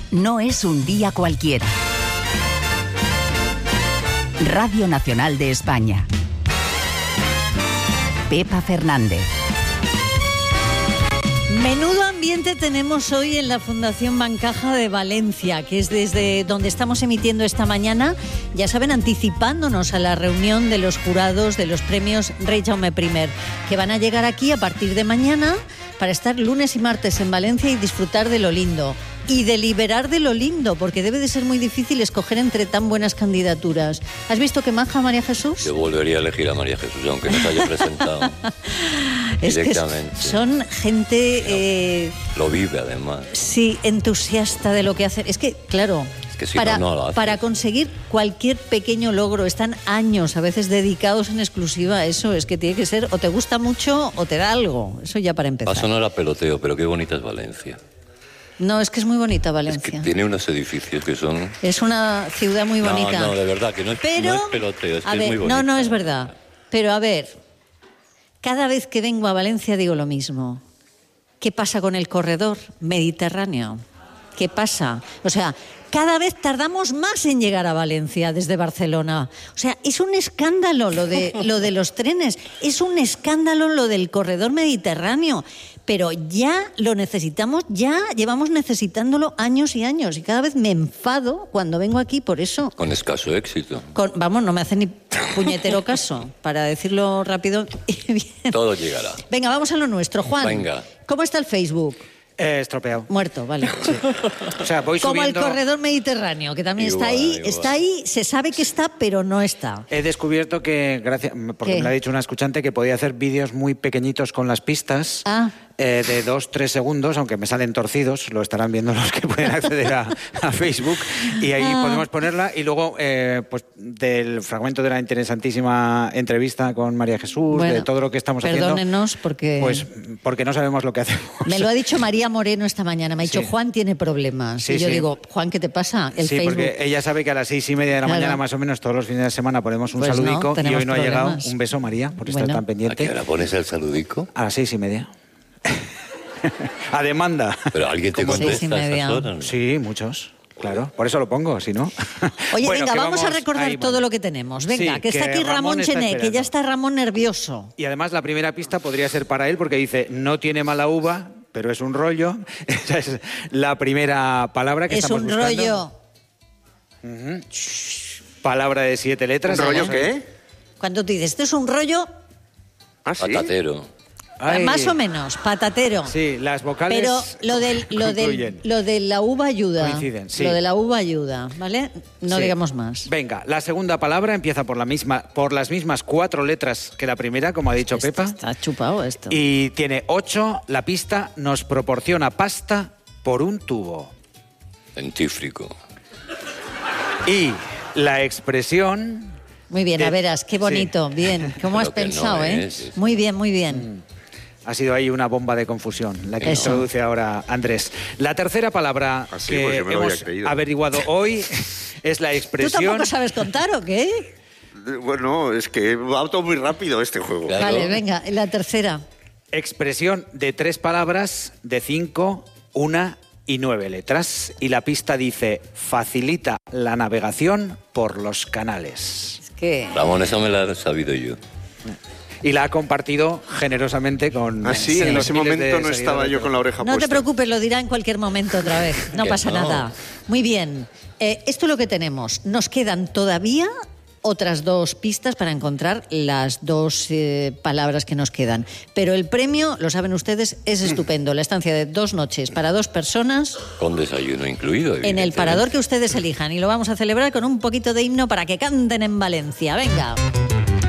no es un día cualquiera. Radio Nacional de España. Pepa Fernández. Menudo ambiente tenemos hoy en la Fundación Bancaja de Valencia, que es desde donde estamos emitiendo esta mañana, ya saben, anticipándonos a la reunión de los jurados de los premios Rey Jaume I, que van a llegar aquí a partir de mañana para estar lunes y martes en Valencia y disfrutar de lo lindo. Y deliberar de lo lindo, porque debe de ser muy difícil escoger entre tan buenas candidaturas. ¿Has visto que maja María Jesús? Yo volvería a elegir a María Jesús, aunque no se haya presentado directamente. Es que son gente... lo vive, además. Sí, entusiasta de lo que hacen. Es que, claro... Es que si no lo haces. Para conseguir cualquier pequeño logro están años a veces dedicados en exclusiva a eso. Es que tiene que ser o te gusta mucho o te da algo. Eso ya para empezar. Paso no era peloteo, pero qué bonita es Valencia. No, es que es muy bonita Valencia. Es que tiene unos edificios que son... Es una ciudad muy bonita. No, de verdad, que no es peloteo, es que es muy bonita. No, es verdad. Pero a ver, cada vez que vengo a Valencia digo lo mismo. ¿Qué pasa con el corredor mediterráneo? ¿Qué pasa? O sea, cada vez tardamos más en llegar a Valencia desde Barcelona. O sea, es un escándalo lo de los trenes. Es un escándalo lo del corredor mediterráneo. Pero ya lo necesitamos, ya llevamos necesitándolo años y años. Y cada vez me enfado cuando vengo aquí por eso. Con escaso éxito. Vamos, no me hace ni puñetero caso, para decirlo rápido y bien. Todo llegará. Venga, vamos a lo nuestro. Juan, venga. ¿Cómo está el Facebook? Estropeado. Muerto, vale. Sí. O sea, voy como subiendo... el corredor mediterráneo, que también está ahí, se sabe que está, pero no está. He descubierto que, porque ¿Qué? me lo ha dicho una escuchante, que podía hacer vídeos muy pequeñitos con las pistas. De 2-3 segundos, aunque me salen torcidos, lo estarán viendo los que pueden acceder a Facebook, y ahí podemos ponerla. Y luego, pues del fragmento de la interesantísima entrevista con María Jesús, de todo lo que estamos haciendo. Perdónenos, porque... Pues porque no sabemos lo que hacemos. Me lo ha dicho María Moreno esta mañana, me ha dicho, Juan tiene problemas. Sí, y yo digo, Juan, ¿qué te pasa? El Facebook. Porque ella sabe que a las 6:30 de la mañana, más o menos, todos los fines de semana ponemos un saludico, y hoy no ha llegado. Un beso, María, por estar tan pendiente. ¿A qué hora pones el saludico? A las 6:30. A demanda. Pero alguien te contesta a esas horas, ¿no? Sí, muchos. Claro, por eso lo pongo, si no. Oye, venga, vamos a recordar todo lo que tenemos. Venga, que está aquí Ramón Chené, que ya está Ramón nervioso. Y además la primera pista podría ser para él, porque dice, no tiene mala uva, pero es un rollo. Esa es la primera palabra que estamos buscando. Es un rollo. Palabra de 7 letras. ¿Un rollo qué? Cuando tú dices, esto es un rollo... ¿Ah, sí? Patatero. Más o menos, patatero. Sí, las vocales. Pero lo de la uva ayuda. Coinciden, sí. Lo de la uva ayuda, ¿vale? No digamos más. Venga, la segunda palabra empieza por las mismas 4 letras que la primera, como ha dicho Pepa. Está chupado esto. Y tiene 8. La pista nos proporciona pasta por un tubo. Dentífrico. Y la expresión... Muy bien, a veras, qué bonito. Sí. Bien, ¿cómo has pensado, Muy bien, muy bien. Ha sido ahí una bomba de confusión la que introduce ahora Andrés. La tercera palabra que hemos averiguado hoy es la expresión... ¿Tú tampoco sabes contar o qué? Bueno, es que va todo muy rápido este juego. Claro. Vale, venga, la tercera. Expresión de 3 palabras, de 5, 1 y 9 letras. Y la pista dice, facilita la navegación por los canales. Es que... Ramón, eso me la he sabido yo. Y la ha compartido generosamente con... Ah, sí, en ese momento no estaba yo con la oreja puesta. No te preocupes, lo dirá en cualquier momento otra vez. No pasa nada. Muy bien. Esto es lo que tenemos. Nos quedan todavía otras 2 pistas para encontrar las 2 palabras que nos quedan. Pero el premio, lo saben ustedes, es estupendo. La estancia de 2 noches para 2 personas. Con desayuno incluido. En el parador que ustedes elijan. Y lo vamos a celebrar con un poquito de himno para que canten en Valencia. Venga.